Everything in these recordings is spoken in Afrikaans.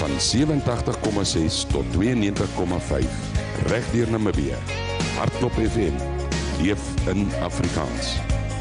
van 87,6 tot 92,5 regdeur Namibië. Hardklop FM, leef in Afrikaans.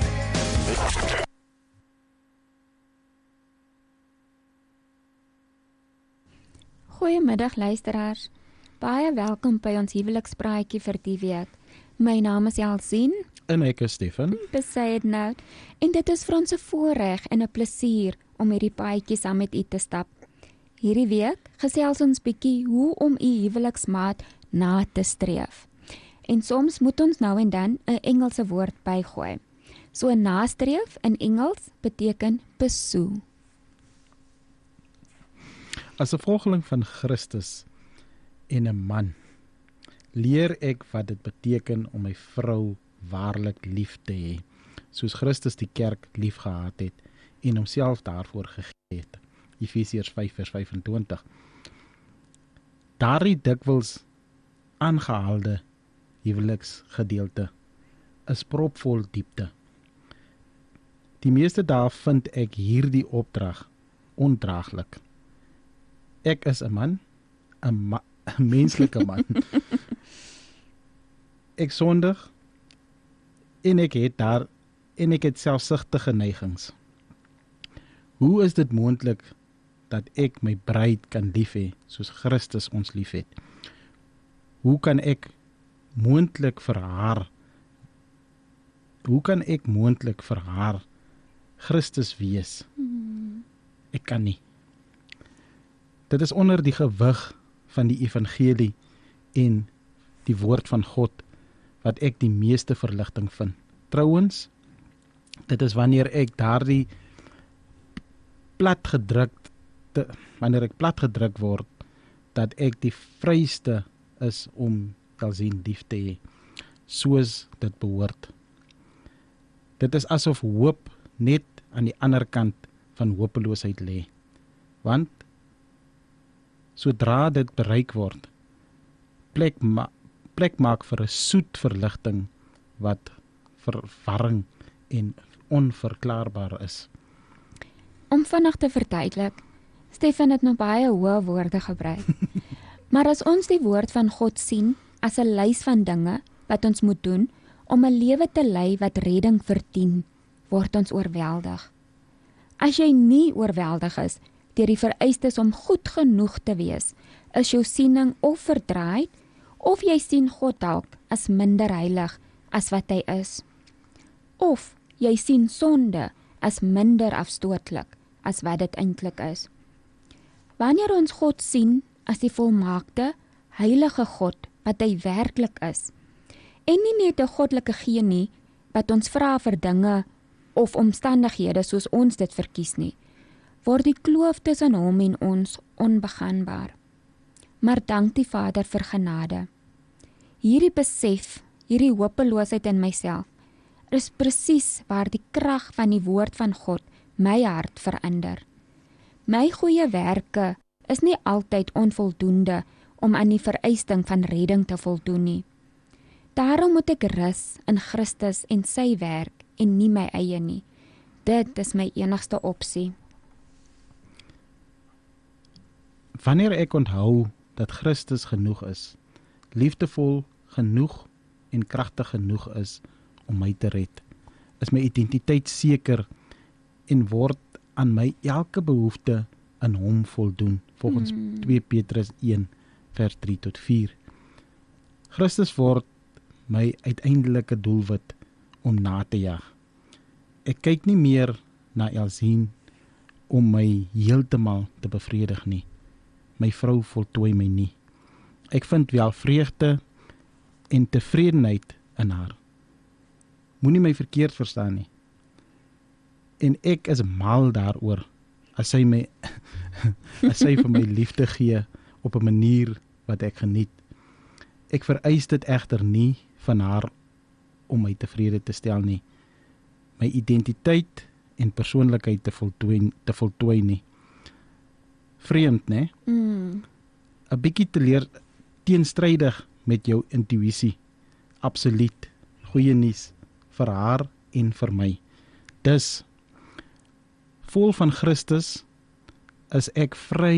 Goeiemiddag luisteraars. Baie welkom by ons huwelikspraatjie vir die week. My naam is Elsien. En ek is Stefan. Besy dit nou. En dit is vir ons 'n voorreg en 'n plesier om hierdie paadjie saam met u te stap. Hierdie week gesels ons bietjie hoe om u huweliksmaat na te streef. En soms moet ons nou en dan 'n Engelse woord bygooi. So nastreef in Engels beteken pursue. As 'n volgeling van Christus en 'n man, leer ek wat dit beteken om my vrou waarlik lief te hê, soos Christus die kerk lief gehad het en homself daarvoor gegee het. Efesiërs 5:25. Daardie dikwels aangehaalde huweliksgedeelte is propvol diepte. Die meeste dae vind ek hierdie opdrag ondraaglik. Ek is 'n man, 'n menslike man. Ek sondig en ek het selfsugtige neigings. Hoe is dit moontlik dat ek my bruid kan lief hê soos Christus ons liefhet? Hoe kan ek moontlik vir haar Christus wees? Ek kan nie. Dit is onder die gewig van die evangelie en die woord van God wat ek die meeste verligting vind. Trouwens, dit is wanneer ek platgedruk word, dat ek die vryste is om Elsien lief te hê, soos dit behoort. Dit is asof hoop net aan die ander kant van hopeloosheid lê, want sodra dit bereik word, plek maak vir 'n soet verligting wat verwarring en onverklaarbaar is. Om vinnig te verduidelik, Stefan het nou baie hoë woorde gebruik. Maar as ons die woord van God sien as 'n lys van dinge wat ons moet doen om 'n lewe te lei wat redding verdien, word ons oorweldig. As jy nie oorweldig is deur die vereistes om goed genoeg te wees, is jou siening of verdraaid, of jy sien God dalk as minder heilig as wat hy is. Of jy sien sonde as minder afstootlik as wat dit eintlik is. Wanneer ons God sien as die volmaakte, heilige God wat hy werklik is, en nie net 'n goddelike genie wat ons vra vir dinge of omstandighede soos ons dit verkies nie, word die kloof tussen hom en ons onbegaanbaar. Maar dank die Vader vir genade. Hierdie besef, hierdie hopeloosheid in myself, is presies waar die krag van die woord van God my hart verander. My goeie werke is nie altyd onvoldoende om aan die vereisting van redding te voldoen nie. Daarom moet ek rus in Christus en sy werk en nie my eie nie. Dit is my enigste opsie. Wanneer ek onthou dat Christus genoeg is, liefdevol genoeg en kragtig genoeg is om my te red, is my identiteit seker en word aan my elke behoefte in hom voldoen, volgens 2 Petrus 1 vers 3 tot 4. Christus word my uiteindelike doelwit om na te jag. Ek kyk nie meer na Elsien om my heeltemal te bevredig nie. My vrou voltooi my nie. Ek vind wel vreugde en tevredenheid in haar. Moenie my verkeerd verstaan nie. En ek is mal daaroor as sy vir my liefde gee op 'n manier wat ek geniet. Ek vereis dit egter nie van haar om my tevrede te stel nie. My identiteit en persoonlikheid te voltooi nie. Vreemd, né? 'n bietjie teenstrydig met jou intuïsie. Absoluut. Goeie nuus vir haar en vir my. Dus vol van Christus is ek vry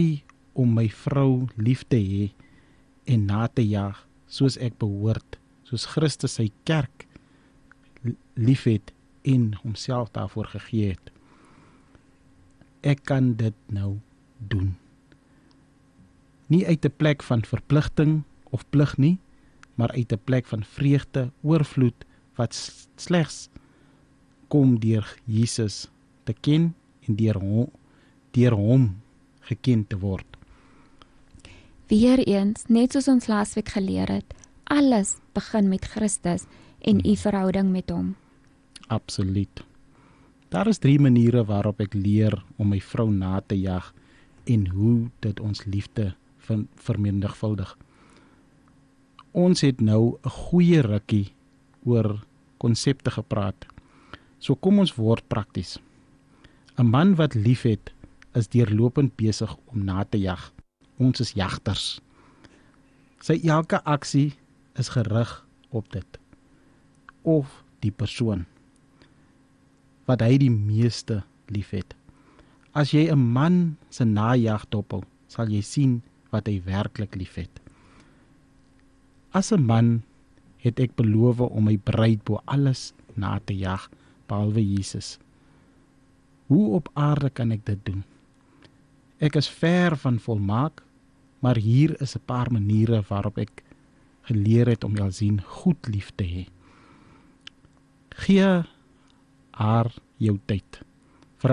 om my vrou lief te hê en na te jag soos ek behoort, soos Christus sy kerk lief het en homself daarvoor gegee het. Ek kan dit nou doen. Nie uit 'n plek van verpligting of plig nie, maar uit 'n plek van vreugde, oorvloed, wat slegs kom deur Jesus te ken en deur hom geken te word. Weereens, net soos ons laasweek geleer het, alles begin met Christus en u verhouding met hom. Absoluut. Daar is 3 maniere waarop ek leer om my vrou na te jag en hoe dit ons liefde vermenigvuldig. Ons het nou 'n goeie rukkie oor konsepte gepraat. So kom ons word prakties. 'n Man wat lief het, is deurlopend besig om na te jag. Ons is jagters. Sy elke aksie is gerig op dit. Of die persoon wat hy die meeste lief het. As jy 'n man se najag dophou, sal jy sien wat hy werklik lief het. As 'n man het ek beloof om my bruid bo alles na te jag, behalwe Jesus. Hoe op aarde kan ek dit doen? Ek is ver van volmaak, maar hier is 'n paar maniere waarop ek geleer het om Elsien goed lief te hê. Gee haar jou tyd.